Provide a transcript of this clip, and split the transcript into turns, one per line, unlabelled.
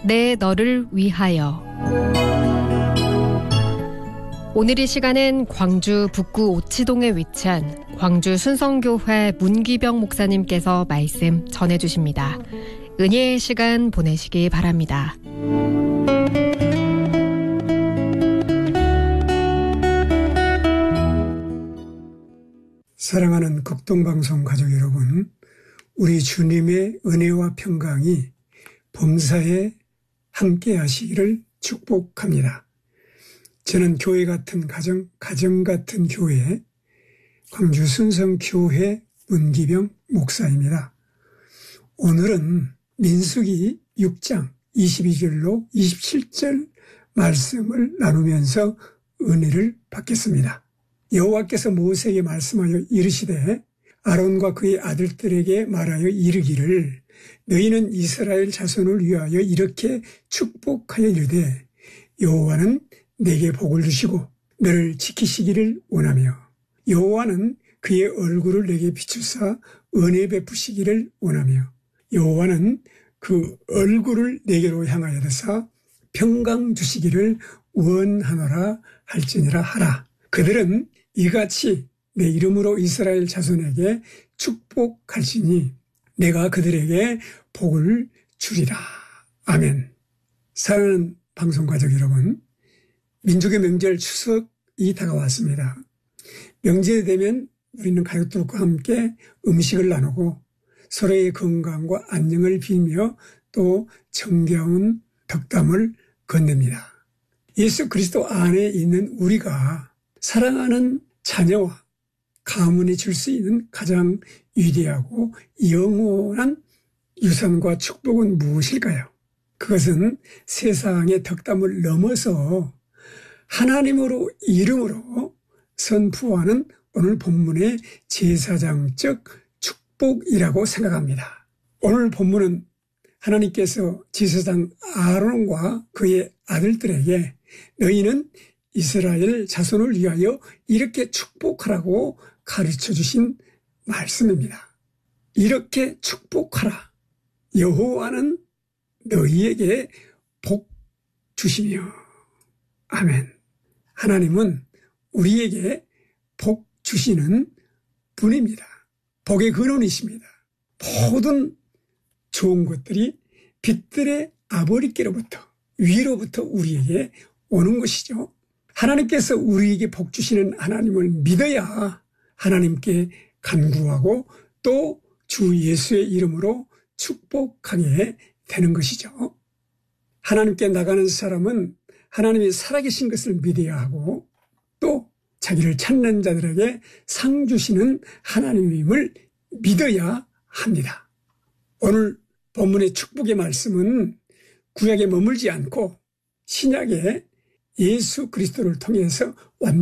내 너를 위하여. 오늘 이 시간은 광주 북구 오치동에 위치한 광주 순성교회 문기병 목사님께서 말씀 전해주십니다. 은혜의 시간 보내시기 바랍니다.
사랑하는 극동방송 가족 여러분, 우리 주님의 은혜와 평강이 범사에 함께 하시기를 축복합니다. 저는 교회 같은 가정 같은 교회, 광주 순성교회 문기병 목사입니다. 오늘은 민수기 6장 22절로 27절 말씀을 나누면서 은혜를 받겠습니다. 여호와께서 모세에게 말씀하여 이르시되 아론과 그의 아들들에게 말하여 이르기를 너희는 이스라엘 자손을 위하여 이렇게 축복하여 이르되 여호와는 내게 복을 주시고 너를 지키시기를 원하며 여호와는 그의 얼굴을 내게 비추사 은혜 베푸시기를 원하며 여호와는 그 얼굴을 내게로 향하여 드사 평강 주시기를 원하노라 할지니라 하라. 그들은 이같이 내 이름으로 이스라엘 자손에게 축복할지니 내가 그들에게 복을 주리라. 아멘. 사랑하는 방송가족 여러분, 민족의 명절 추석이 다가왔습니다. 명절이 되면 우리는 가족들과 함께 음식을 나누고 서로의 건강과 안녕을 빌며 또 정겨운 덕담을 건넵니다. 예수 그리스도 안에 있는 우리가 사랑하는 자녀와 가문이 줄 수 있는 가장 위대하고 영원한 유산과 축복은 무엇일까요? 그것은 세상의 덕담을 넘어서 하나님으로 이름으로 선포하는 오늘 본문의 제사장적 축복이라고 생각합니다. 오늘 본문은 하나님께서 제사장 아론과 그의 아들들에게 너희는 이스라엘 자손을 위하여 이렇게 축복하라고 가르쳐 주신 말씀입니다. 이렇게 축복하라. 여호와는 너희에게 복 주시며. 아멘. 하나님은 우리에게 복 주시는 분입니다. 복의 근원이십니다. 모든 좋은 것들이 빛들의 아버지께로부터 위로부터 우리에게 오는 것이죠. 하나님께서 우리에게 복 주시는 하나님을 믿어야 하나님께 간구하고 또 주 예수의 이름으로 축복하게 되는 것이죠. 하나님께 나가는 사람은 하나님이 살아계신 것을 믿어야 하고 또 자기를 찾는 자들에게 상 주시는 하나님임을 믿어야 합니다. 오늘 본문의 축복의 말씀은 구약에 머물지 않고 신약에 예수 그리스도를 통해서